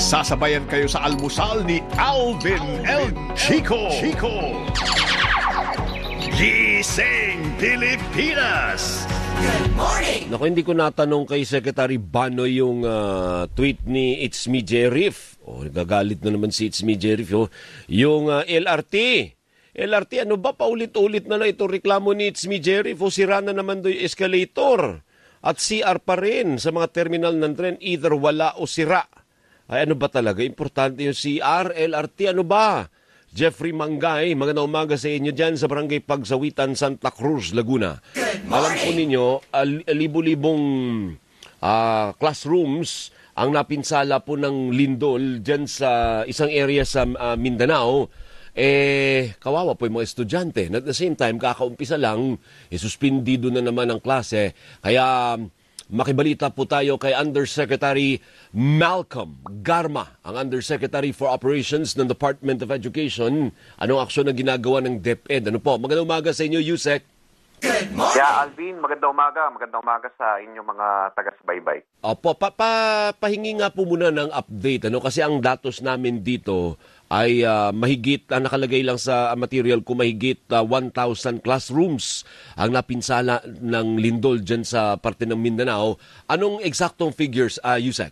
Sasabayan kayo sa almusal ni Alvin El Chico. Gising Pilipinas! Good morning! Naku, hindi ko natanong kay Secretary Bano yung tweet ni It's Me Jerif. Nagagalit na naman si It's Me Jerif. Yung LRT. LRT, ano ba? Paulit-ulit na lang itong reklamo ni It's Me Jerif. Sira na naman doon yung escalator. At CR pa rin sa mga terminal ng tren. Either wala o sira. Ay, ano ba talaga? Importante yung CR, LRT, ano ba? Jeffrey Mangay, magandang umaga sa inyo dyan sa Barangay Pagsawitan, Santa Cruz, Laguna. Alam po ninyo, libo-libong classrooms ang napinsala po ng lindol dyan sa isang area sa Mindanao. Kawawa po yung mga estudyante. At the same time, kakaumpisa lang, suspindido na naman ang klase. Kaya makibalita po tayo kay Undersecretary Malcolm Garma, ang Undersecretary for Operations ng Department of Education. Anong aksyon na ginagawa ng DepEd? Ano po? Magandang umaga sa inyo, Yusek. Good morning! Yeah, Alvin, magandang umaga. Magandang umaga sa inyong mga taga-subaybay. Opo, pahingi nga po muna ng update. Kasi ang datos namin dito ay mahigit, nakalagay lang sa material ko, mahigit 1,000 classrooms ang napinsala ng lindol dyan sa parte ng Mindanao. Anong eksaktong figures, Yusek?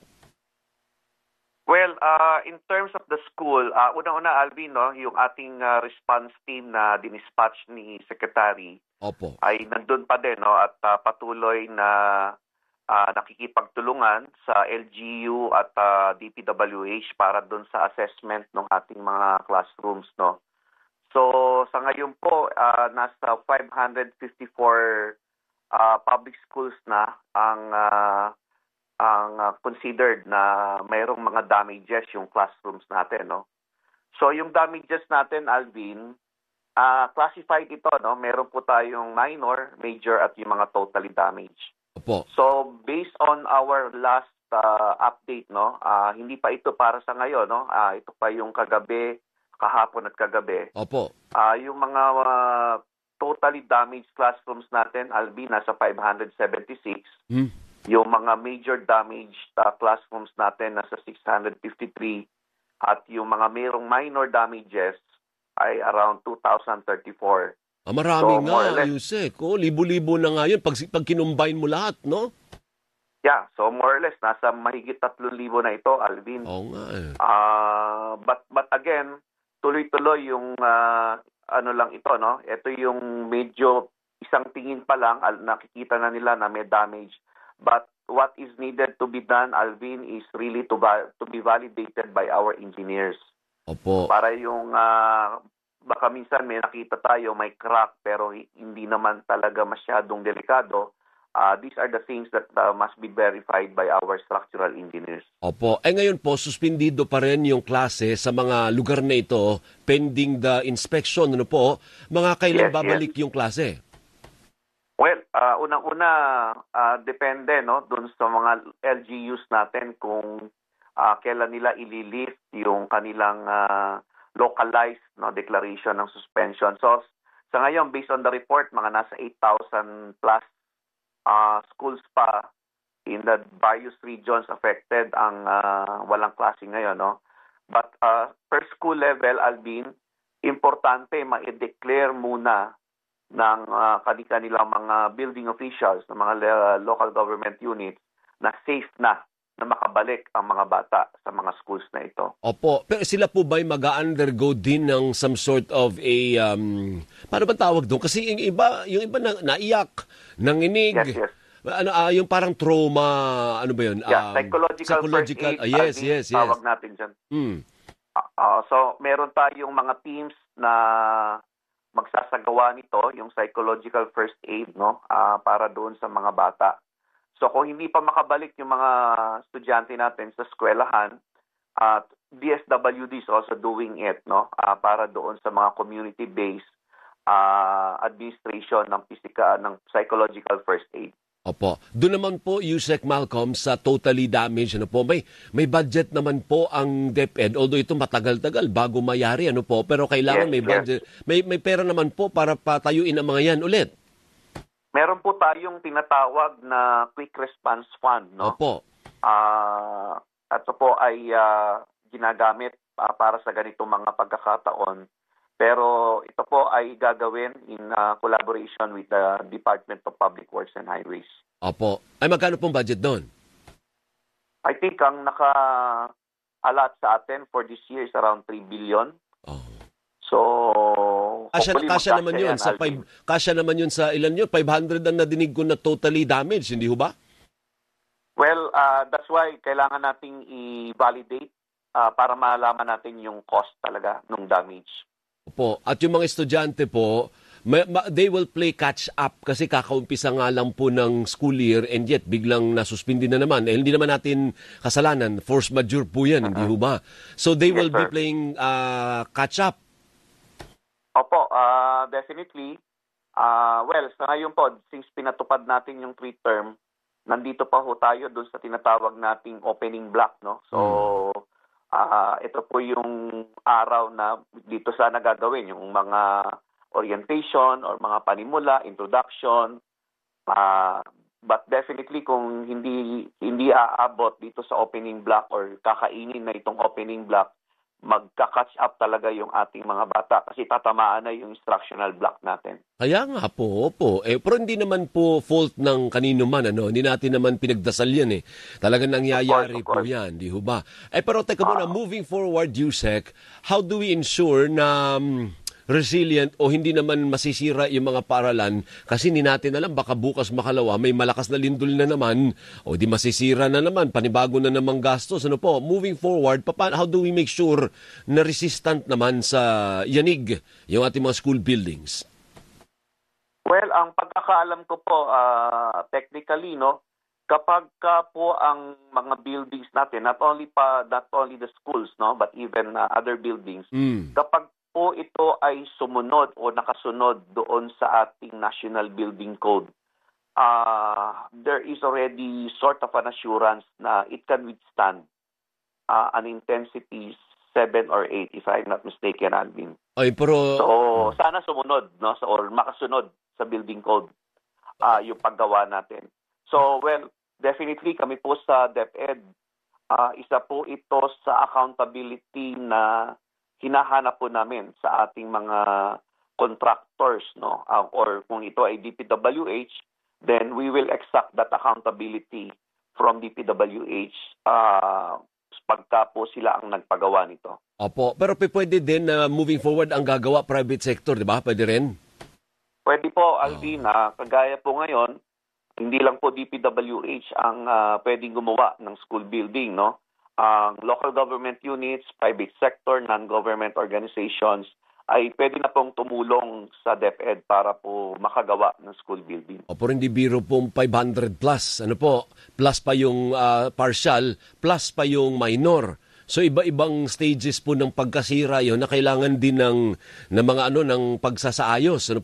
Well, in terms of the school, una-una, Alvin, yung ating response team na dinispatch ni Secretary Opo. ay nandun pa din at patuloy na nakikipagtulungan sa LGU at DPWH para doon sa assessment ng ating mga classrooms. So sa ngayon po, nasa 554 public schools na ang considered na mayroong mga damages yung classrooms natin. So yung damages natin, Alvin, classified ito. Meron po tayong minor, major at yung mga totally damaged. Opo. So based on our last update, hindi pa ito para sa ngayon, ito pa yung kagabi, kahapon at kagabi. Opo. Yung mga totally damaged classrooms natin, Alvin, nasa 576. Yung mga major damaged classrooms natin nasa 653 at yung mga mayroong minor damages ay around 2,034. Marami So, nga, Yusek. Libo-libo na nga yun pag kinumbine mo lahat, no? Yeah, so more or less, nasa mahigit 3,000 na ito, Alvin. Oo nga eh. But again, tuloy-tuloy yung lang ito, Ito yung medyo isang tingin pa lang, nakikita na nila na may damage. But what is needed to be done, Alvin, is really to be validated by our engineers. Opo. Para yung baka minsan may nakita tayo, may crack, pero hindi naman talaga masyadong delikado. These are the things that must be verified by our structural engineers. Opo. Ngayon po, suspindido pa rin yung klase sa mga lugar na ito pending the inspection. Ano po? Mga kailan babalik yung klase? Well, unang-una, depende dun sa mga LGUs natin kung kailan nila ililift yung kanilang localized declaration ng suspension. So sa ngayon, based on the report, mga nasa 8,000 plus schools pa in the various regions affected ang walang klase ngayon. But per school level, Alvin, importante ma-declare muna ng kanilang mga building officials, ng mga local government units na safe na makabalik ang mga bata sa mga schools na ito. Opo. Pero sila po ba'y mag-undergo din ng some sort of a, paano ba tawag doon? Kasi yung iba naiyak, nanginig. Yes. Yung parang trauma, ano ba yun? Psychological first aid. Yes. Tawag natin dyan. So, meron tayong mga teams na magsasagawa nito, yung psychological first aid, para doon sa mga bata. So kung hindi pa makabalik yung mga estudyante natin sa eskwelahan, DSWD is also doing it, para doon sa mga community-based administration ng psychological first aid. Opo. Doon naman po, Yusek Malcolm, sa totally damaged, may budget naman po ang DepEd, although ito matagal-tagal bago mayari, pero kailangan may budget. May pera naman po para patayuin ang mga yan ulit. Meron po tayong tinatawag na Quick Response Fund, Opo. At ito po ay ginagamit para sa ganitong mga pagkakataon. Pero ito po ay gagawin in collaboration with the Department of Public Works and Highways. Opo. Ay, magkano pong budget doon? I think ang naka-allot sa atin for this year is around 3 billion. Oh. So, hopefully Kasya naman yun sa Alvin. kasya naman yun sa ilan yun? 500 ang nadinig ko na totally damaged, hindi ho ba? Well, that's why kailangan nating i-validate para malaman natin yung cost talaga ng damage. Opo. At yung mga estudyante po, they will play catch up kasi kakaumpisa nga lang po ng school year and yet biglang nasuspindi na naman. Eh, hindi naman natin kasalanan. Force majeure po yan, hindi ho ba? So they will be playing catch up. Opo, definitely. Well, sa ngayon po, since pinatupad natin yung 3 term, nandito pa ho tayo doon sa tinatawag nating opening block, no? So, ito po yung araw na dito sana gagawin, yung mga orientation or mga panimula, introduction. But definitely kung hindi aabot dito sa opening block or kakainin na itong opening block, magka-catch up talaga yung ating mga bata kasi tatamaan na yung instructional block natin. Kaya nga po, opo. Pero hindi naman po fault ng kanino man, ano? Hindi natin naman pinagdasal yan eh. Talagang nangyayari Of course. po yan, di ho ba? Pero teka muna, moving forward, Yusek, how do we ensure na resilient o hindi naman masisira yung mga paaralan kasi hindi natin alam, baka bukas makalawa may malakas na lindol na naman o di masisira na naman, panibago na namang gastos. Ano po, moving forward, how do we make sure na resistant naman sa yanig yung ating mga school buildings? Well, ang pagkakaalam ko po, technically, no, kapag po ang mga buildings natin, not only the schools, no, but even other buildings, kapag po ito ay sumunod o nakasunod doon sa ating National Building Code, there is already sort of an assurance na it can withstand an intensity 7 or 8, if I'm not mistaken, Alvin. Ay, pero So, sana sumunod, no, or makasunod sa building code yung paggawa natin. So, well, definitely kami po sa DepEd, isa po ito sa accountability na hinahanap po namin sa ating mga contractors, no, or kung ito ay DPWH, then we will exact that accountability from DPWH pagka po sila ang nagpagawa nito. Opo, pero pwede din na moving forward ang gagawa private sector, di ba? Pwede rin? Pwede po, Alvin, kagaya po ngayon, hindi lang po DPWH ang pwedeng gumawa ng school building, no? Ang local government units, private sector, non-government organizations ay pwede na pong tumulong sa DepEd para po makagawa ng school building. Opo, hindi biro pong 500 plus. Ano po? Plus pa yung partial, plus pa yung minor. So iba-ibang stages po ng pagkasira yon na kailangan din ng mga ng pagsasaayos. Ano